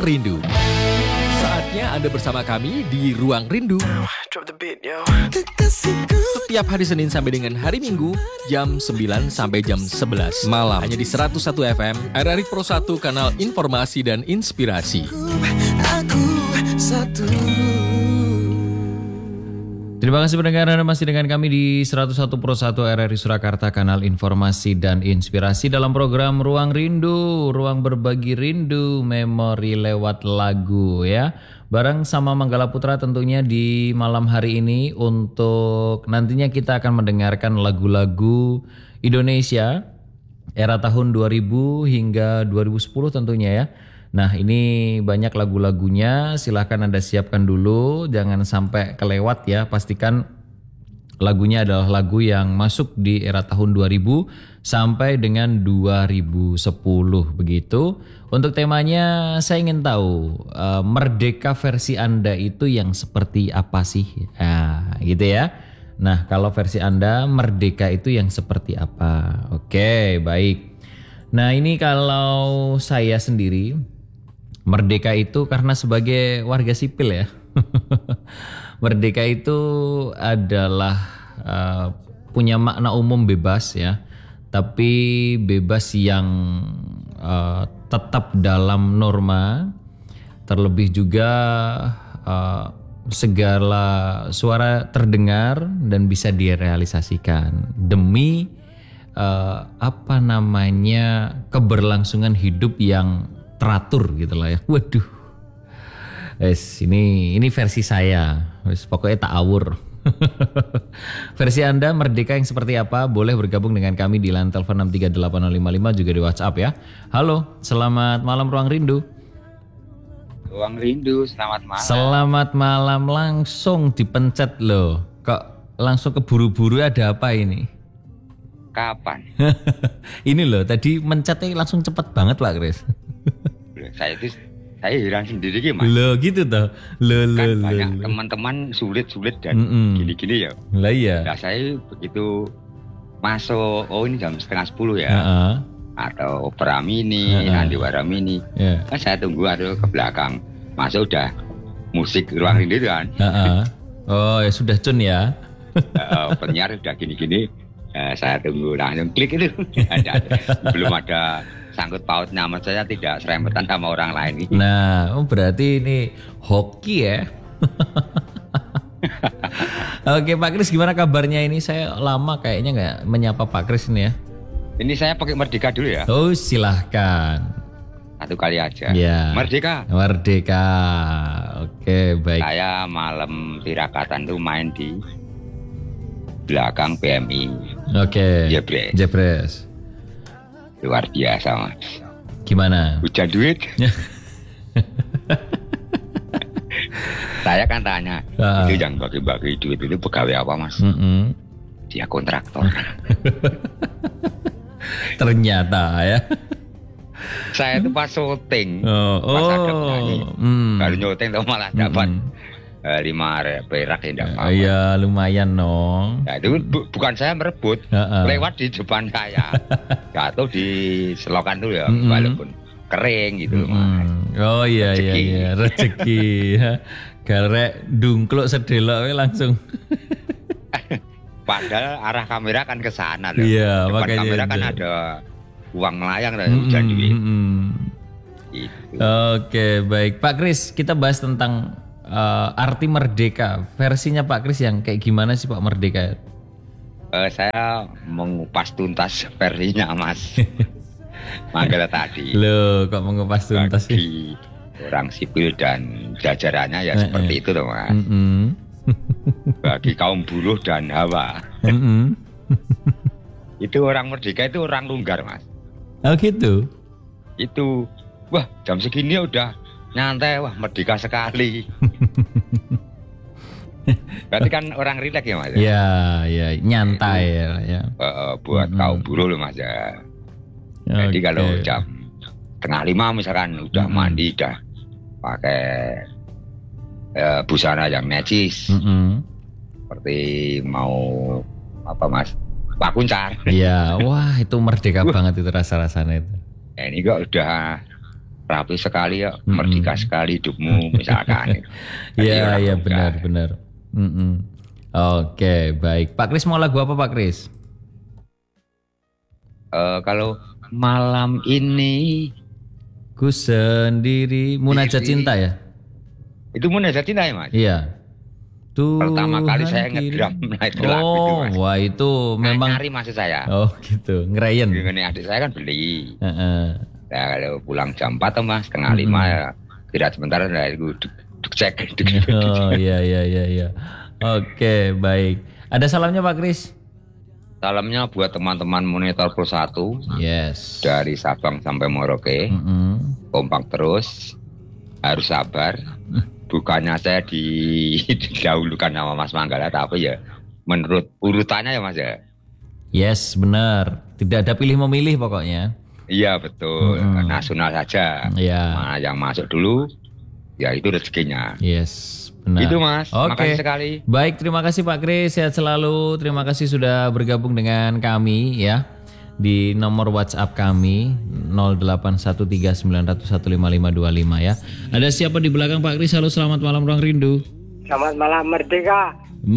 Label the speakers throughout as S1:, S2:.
S1: Rindu. Saatnya Anda bersama kami di Ruang Rindu. Setiap hari Senin sampai dengan hari Minggu, jam 9 sampai jam 11 malam. Hanya di 101 FM, RRI Pro 1, kanal informasi dan inspirasi.
S2: Terima kasih pendengar, Anda masih dengan kami di 101 Pro 1 RRI Surakarta, kanal informasi dan inspirasi dalam program Ruang Rindu, ruang berbagi rindu, memori lewat lagu ya. Bareng sama Manggala Putra tentunya di malam hari ini untuk nantinya kita akan mendengarkan lagu-lagu Indonesia era tahun 2000 hingga 2010 tentunya ya. Nah ini banyak lagu-lagunya, silahkan Anda siapkan dulu, jangan sampai kelewat ya, pastikan lagunya adalah lagu yang masuk di era tahun 2000 sampai dengan 2010 begitu. Untuk temanya saya ingin tahu Merdeka versi Anda itu yang seperti apa sih? Nah gitu ya. Nah kalau versi Anda Merdeka itu yang seperti apa? Oke baik. Nah ini kalau saya sendiri Merdeka itu karena sebagai warga sipil ya. Merdeka itu adalah punya makna umum bebas ya. Tapi bebas yang tetap dalam norma. Terlebih juga segala suara terdengar dan bisa direalisasikan demi keberlangsungan hidup yang teratur gitu lah ya. Waduh. Ini versi saya. Pokoknya tak awur. Versi Anda Merdeka yang seperti apa? Boleh bergabung dengan kami di line telepon 6380555 juga di WhatsApp ya. Halo, selamat malam Ruang Rindu.
S3: Ruang Rindu, selamat malam.
S2: Selamat malam, langsung dipencet loh. Kok langsung keburu-buru, ada apa ini?
S3: Kapan?
S2: Ini loh, tadi mencetnya langsung cepet banget Pak Kris.
S3: Saya heran sendiri gimana.
S2: Loh gitu toh.
S3: Kan banyak teman-teman sulit dan gini-gini ya.
S2: Lah iya.
S3: Nah saya begitu masuk, ini jam 9:30 ya. Atau Pramini, Nandiwara Mini. Kan saya tunggu ada ke belakang. Masuk udah musik Ruang Rindu kan.
S2: Oh ya sudah cun ya.
S3: Penyiar udah gini-gini. Saya tunggu langsung klik itu. Belum ada sangkut paut, nama saya tidak serempetan sama orang lain.
S2: Nah, berarti ini hoki ya. Oke Pak Kris, gimana kabarnya ini? Saya lama kayaknya nggak menyapa Pak Kris ini ya.
S3: Ini saya pakai Merdeka dulu ya.
S2: Oh silahkan.
S3: Satu kali aja.
S2: Ya.
S3: Merdeka.
S2: Oke baik.
S3: Saya malam tirakatan tuh main di belakang PMI.
S2: Oke. Jepres.
S3: Luar biasa mas.
S2: Gimana?
S3: Hujan duit. Saya kan tanya, itu yang bagi-bagi duit itu pegawai apa mas? Dia kontraktor.
S2: Ternyata ya.
S3: Saya itu pas syuting,
S2: pas
S3: ada penyanyi, baru nyuting tuh malah dapat 5 perak ya enggak apa-apa.
S2: Iya lumayan dong.
S3: Nah itu bukan saya merebut, lewat di depan saya. Jatuh di selokan tuh ya, walaupun kering gitu mas.
S2: Oh iya rezeki. Garek dungkluk sedelok langsung.
S3: Padahal arah kamera kan ke sana loh.
S2: Iya,
S3: depan
S2: makanya
S3: kamera kan ada uang melayang dan hujan duit. Gitu.
S2: Oke baik Pak Kris, kita bahas tentang arti merdeka. Versinya Pak Kris yang kayak gimana sih Pak Merdeka?
S3: Saya mengupas tuntas versinya mas. Manggala tadi.
S2: Loh kok mengupas tuntas
S3: sih? Orang sipil dan jajarannya ya seperti itu loh mas. Bagi kaum buruh dan hawa. Itu orang merdeka itu orang longgar mas.
S2: Oh gitu?
S3: Itu wah jam segini udah nyantai, wah merdeka sekali. Berarti kan orang rileks ya mas?
S2: Iya nyantai ya.
S3: Buat kaum buruh loh mas ya. Jadi kalau jam 4:30 misalkan udah mandi, udah pakai busana yang necis, seperti mau apa mas? Pak Kuncar.
S2: Iya, wah itu merdeka banget itu rasa-rasanya itu.
S3: Ini kok udah rapi sekali ya, merdeka sekali hidupmu misalkan.
S2: Iya benar. Oke, baik. Pak Kris mau lagu apa Pak Kris?
S3: Kalau malam ini
S2: ku sendiri, Munajat Cinta ya?
S3: Itu Munajat Cinta ya Mas?
S2: Iya.
S3: Pertama kali saya ngedrum itu lagu itu Mas.
S2: Wah itu memang
S3: nyari maksud saya.
S2: Oh gitu, ngerayen.
S3: Ini adik saya kan beli. Nah, kalau pulang jam 4 Mas, setengah 5 ya tidak sebentar dari duduk cek.
S2: Oh iya. Oke, baik. Ada salamnya Pak Kris?
S3: Salamnya buat teman-teman Monitor Pro 1.
S2: Yes.
S3: Dari Sabang sampai Merauke. Kompak terus. Harus sabar. Bukannya saya didahulukan sama Mas Manggala, tapi ya menurut urutannya ya Mas ya.
S2: Yes, benar. Tidak ada pilih memilih pokoknya.
S3: Iya betul. Nasional saja. Mana yang masuk dulu, ya itu rezekinya.
S2: Yes, benar.
S3: Itu Mas.
S2: Oke.
S3: Makasih sekali.
S2: Baik, terima kasih Pak Kris. Sehat selalu. Terima kasih sudah bergabung dengan kami ya. Di nomor WhatsApp kami 081391155525 ya. Ada siapa di belakang Pak Kris? Halo, selamat malam Ruang Rindu.
S4: Selamat malam Merdeka.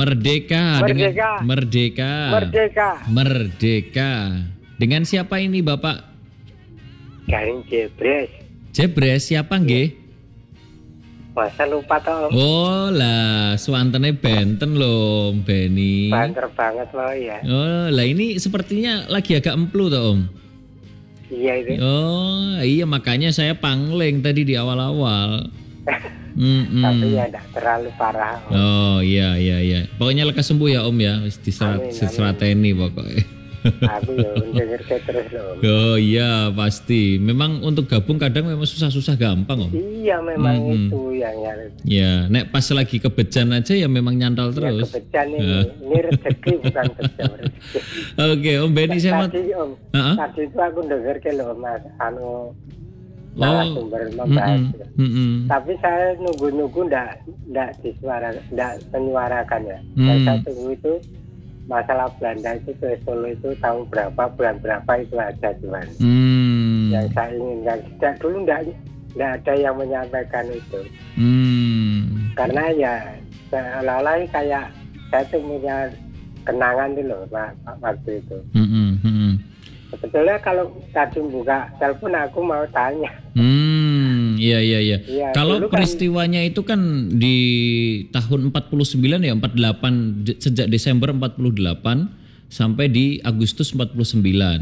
S2: Dengan siapa ini Bapak?
S4: Garing Jebres.
S2: Jebres siapa nggih?
S4: Masa lupa toh.
S2: Oh lah, suantene benten loh Beni.
S4: Banter banget loh ya.
S2: Oh lah, ini sepertinya lagi agak emplu toh Om.
S4: Iya itu.
S2: Oh iya, makanya saya pangling tadi di awal-awal.
S4: Tapi ya tidak terlalu parah Om.
S2: Oh iya. Pokoknya lekas sembuh ya Om ya. Diserateni pokoknya.
S4: Aku ya denger terus loh Om.
S2: Oh iya pasti. Memang untuk gabung kadang memang susah-susah gampang Om.
S4: Iya memang itu yang nyari.
S2: Ya, nek pas lagi kebejan aja ya memang nyantol terus.
S4: Ya, kebejan ini rezeki bukan bejan.
S2: Oke, Om Beni saya
S4: tadi Om. Tadi itu aku denger ke loh Mas sumber membahas. Tapi saya nunggu ndak menyuarakan ya. Yang saya tunggu itu masalah Belanda itu ke Solo itu tahun berapa, bulan berapa itu aja cuman. Yang saya inginkan. Sejak dulu ndak ada yang menyampaikan itu. Karena ya seolah-olah kayak saya tuh punya kenangan itu loh waktu itu. Sebetulnya kalau tadi buka telepon aku mau tanya.
S2: Iya. Kalau peristiwanya itu kan di tahun 49 ya, 48 sejak Desember 48 sampai di Agustus 49.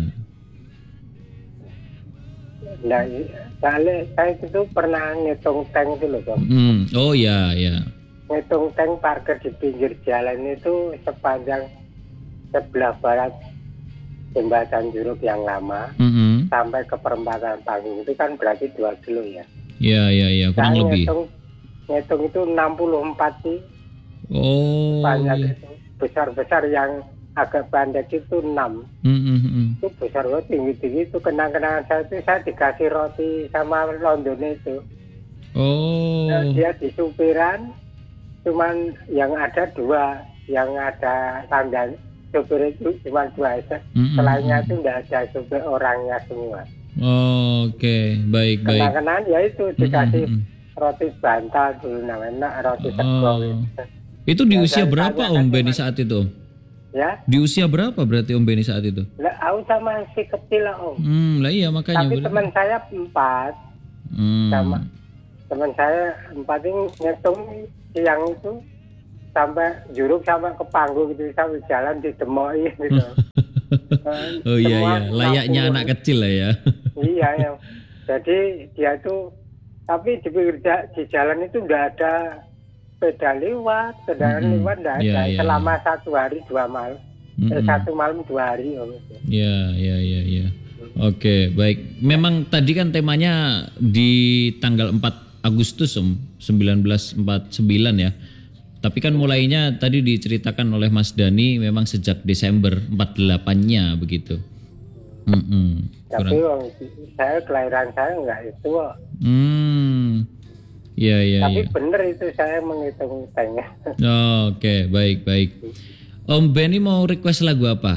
S4: Nah, saya itu pernah ngitung tank itu loh, Bang.
S2: Oh iya.
S4: Ngitung tank parkir di pinggir jalan itu sepanjang sebelah barat jembatan Juruk yang lama sampai ke perempatan Panggung itu kan berarti 2 kilo ya.
S2: Iya, kurang lebih.
S4: Ngitung itu 64 sih.
S2: Oh.
S4: Banyak itu. Besar-besar yang agak pendek itu 6. Itu besar banget, tinggi-tinggi itu. Kenang-kenangan saya dikasih roti sama London itu.
S2: Oh.
S4: Nah, dia di supiran cuman yang ada 2, yang ada tanda supir itu cuma 2 aja. Selainnya itu tidak ada supir orangnya semua.
S2: Oke, baik.
S4: Kenang-kenangan ya itu dikasih roti bantal dulu namanya, roti tegong.
S2: Itu di usia berapa Om Beni saat itu?
S4: Ya.
S2: Di usia berapa berarti Om Beni saat itu?
S4: Lah, aku sama si kecil lah Om.
S2: Lah iya makanya.
S4: Tapi teman saya 4. Sama teman saya 4 ini ngitung siang itu sampai Juruk sampai ke Panggung gitu, sampai jalan di Demoi gitu.
S2: Oh iya, layaknya anak kecil lah ya.
S4: Iya ya. Jadi dia itu, tapi di jalan itu enggak ada sepeda lewat enggak ada. Selama 1 hari 2 malam. 1 malam 2 hari Om.
S2: Iya. Oke, baik. Memang tadi kan temanya di tanggal 4 Agustus Om 1949 ya. Tapi kan mulainya tadi diceritakan oleh Mas Dani memang sejak Desember 48-nya begitu.
S4: Tapi saya kelahiran saya enggak itu kok.
S2: Iya.
S4: Tapi bener itu saya menghitung tanknya.
S2: Oke, baik. Om Beni mau request lagu apa?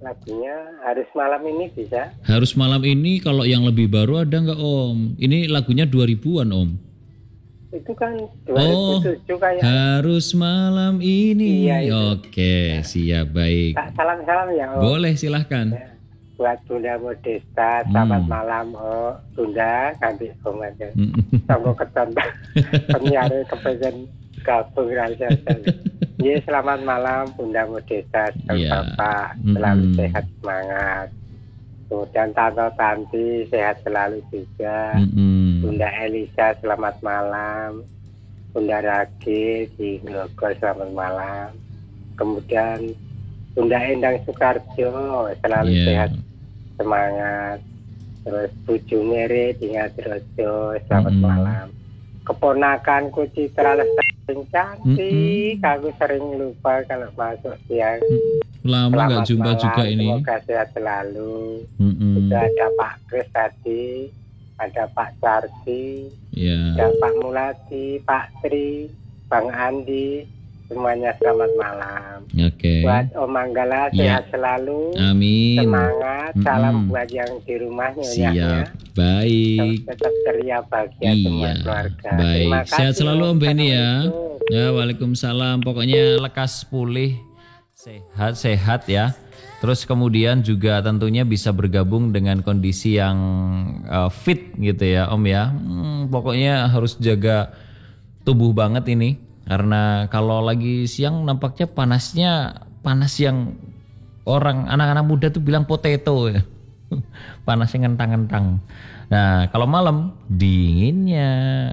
S4: Lagunya Harus Malam Ini bisa?
S2: Harus Malam Ini, kalau yang lebih baru ada nggak Om? Ini lagunya 2000-an Om.
S4: Itu kan 2007 kayak.
S2: Harus Malam Ini.
S4: Iya,
S2: Oke, siap, baik.
S4: Salam-salam ya Om.
S2: Boleh, silahkan.
S4: Ya. Buat Bunda Modesta, selamat malam Bunda, ganti Om aja. Tunggu ketonton penyiar kepengen gabung aja. Iya, selamat malam Bunda Modesta, Bapak selalu sehat semangat. Kemudian Tanti sehat selalu juga. Bunda Elisa selamat malam. Bunda Ragi di Grogol selamat malam. Kemudian Bunda Endang Sukarjo selalu sehat semangat. Terus Buju Mere di Ngadrojo selamat malam. Keponakanku Citra Lestari cantik, aku sering lupa kalau masuk siang.
S2: Lama nggak jumpa malam, juga ini.
S4: Semoga sehat selalu. Sudah ada Pak Kris tadi, ada Pak Sardi, ada Pak Mulati, Pak Tri, Bang Andi, semuanya selamat malam. Buat Om Manggala sehat selalu.
S2: Amin.
S4: Semangat. Salam buat yang di rumahnya.
S2: Siap. Baik.
S4: Tetap ceria bahagia semua keluarga.
S2: Baik.
S4: Kasih,
S2: sehat selalu Om Beni ya. Ya, waalaikumsalam. Pokoknya lekas pulih, sehat ya. Terus kemudian juga tentunya bisa bergabung dengan kondisi yang fit gitu ya Om ya. Pokoknya harus jaga tubuh banget ini. Karena kalau lagi siang nampaknya panas yang orang anak-anak muda tuh bilang potato ya. Panasnya ngentang-ngentang. Nah, kalau malam dinginnya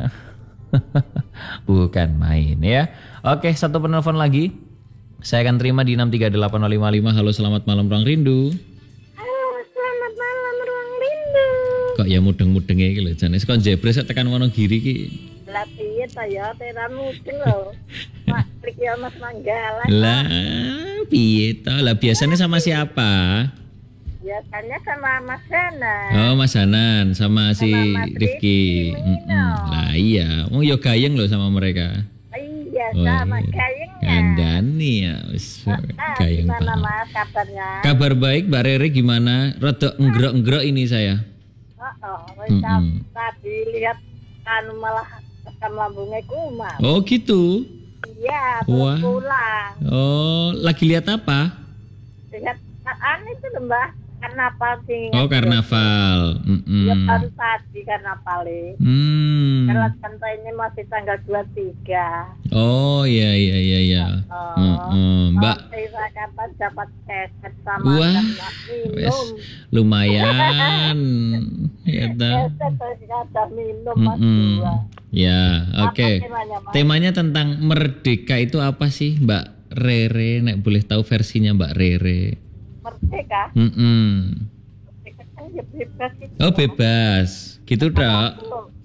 S2: bukan main ya. Oke, satu penelpon lagi. Saya akan terima di 6380555. Halo, selamat malam Ruang Rindu.
S5: Halo, selamat malam Ruang Rindu.
S2: Kok ya mudeng-mudeng iki lho, jane kok jebres tekan Wonogiri ki.
S5: Lah piye ta ya tenan mudeng lho. Pak Trik ya Mas Manggala.
S2: Lah piye to? Lah biasanya sama siapa?
S5: Biasanya sama Mas Hanan.
S2: Oh, Mas Hanan sama si Rifki. Lah iya, wong yo gayeng loh sama mereka.
S5: Iya, sama gayengnya.
S2: Kandani ya, wis gayeng banget.
S5: Gimana Mas kabarnya?
S2: Kabar baik, Mbak Rere gimana? Rada enggrok-enggrok ini saya.
S5: Tadi lihat malah rekam lambungnya kumat.
S2: Oh gitu.
S5: Iya, pulang.
S2: Oh, lagi lihat apa?
S5: Lihat itu Mbak. Karnaval sih.
S2: Oh, karnaval.
S5: Ya baru tadi karnaval. Kalau ini masih tanggal 23.
S2: Oh, iya. Mbak.
S5: Kapan dapat keset sama minum.
S2: Lumayan. Ya
S5: ada minum Mas dua.
S2: Ya, oke. Temanya tentang merdeka itu apa sih, Mbak Rere? Nek boleh tahu versinya Mbak Rere.
S5: Merdeka? Merdeka kan ya bebas gitu.
S2: Oh bebas, gitu dak?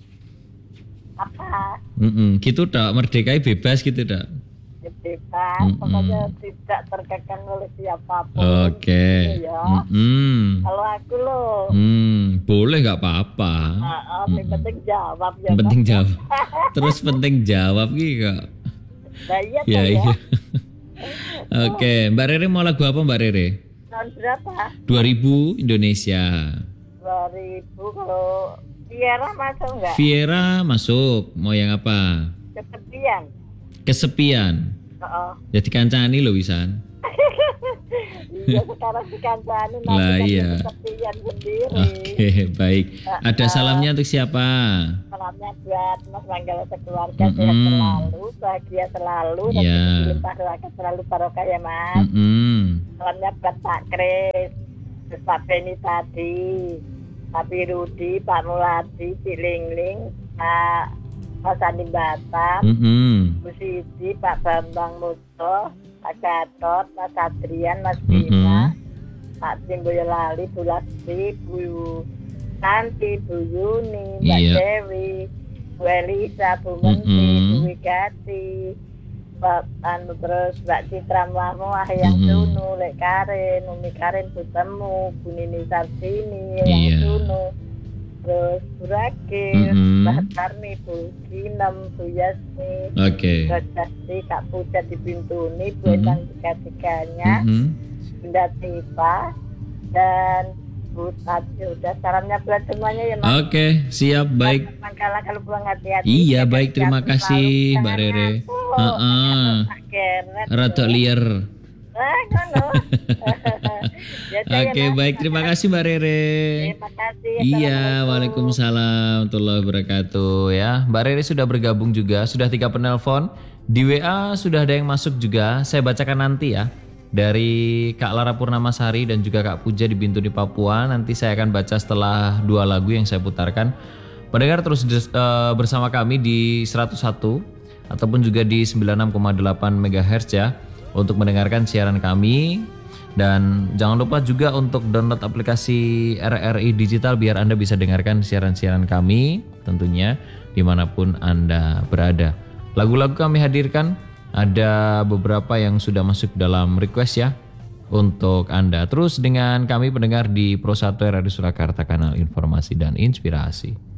S5: Apa?
S2: Gitu dak, merdeka bebas gitu dak?
S5: Ya bebas, pokoknya tidak terkekang oleh siapapun.
S2: Oke.
S5: Gitu ya. Kalau aku loh.
S2: Boleh nggak apa-apa.
S5: Penting jawab ya.
S2: Penting jawab. Terus penting jawab gitu kok.
S5: Nah iya ya.
S2: Oke, Mbak Rere mau lagu apa Mbak Rere?
S5: Tahun berapa?
S2: 2000 Indonesia.
S5: 2000 kalau Viera masuk enggak?
S2: Viera masuk. Mau yang apa? Kesepian. Jadi kancani loh Wisan.
S5: Iya sekarang dikancani
S2: lah iya.
S5: Kesepian sendiri.
S2: Oke, baik. Ada salamnya untuk siapa?
S5: Salamnya buat Mas Manggala sekeluarga sehat selalu, bahagia selalu, dan dilimpah doakan selalu barokah ya Mas. Salamnya buat Pak Kris, Pak Beni tadi, Pak Rudi, Pak Muladi, Cik Lingling, Pak Mas Andi Batam, Bu Siti, Pak Bambang Muto, Pak Gatot, Mas Adrian, Mas Bima, Pak Timboyolali, Bu Lasti, Bu Tanti, Bu Yuni, Mbak Dewi, Bu Elisa, Bu Menteri, Bu Wigati, terus Mbak Citra Mahmu, Ahyang Sunu, Lek Karen, Umi Karen, Bu Temu, Bu Nini Sarsini, Ahyang Sunu, terus Bu Rakil, Mbak Tarni, Bu Kinem, Bu Yasmi, Bu Jasti, Kak Puja di Bintuni, Bu Endang tiga-tiganya, Bunda Tifa dan Bu Tati. Udah salamnya buat semuanya ya Mas.
S2: Oke, siap, baik.
S5: Mangkala kalau pulang hati-hati.
S2: Iya, baik, terima kasih Mbak Rere. Rada liar. Oke, baik, terima kasih Mbak Rere.
S5: Terima kasih.
S2: Iya, waalaikumsalam warahmatullahi wabarakatuh ya. Mbak Rere sudah bergabung juga, sudah 3 penelpon. Di WA sudah ada yang masuk juga. Saya bacakan nanti ya. Dari Kak Lara Purnamasari dan juga Kak Puja di Bintuni Papua. Nanti saya akan baca setelah 2 lagu yang saya putarkan. Pendengar terus bersama kami di 101 ataupun juga di 96,8 MHz ya untuk mendengarkan siaran kami. Dan jangan lupa juga untuk download aplikasi RRI Digital biar Anda bisa dengarkan siaran-siaran kami tentunya dimanapun Anda berada. Lagu-lagu kami hadirkan ada beberapa yang sudah masuk dalam request ya untuk Anda. Terus dengan kami pendengar di Pro 1 RRI Surakarta, kanal informasi dan inspirasi.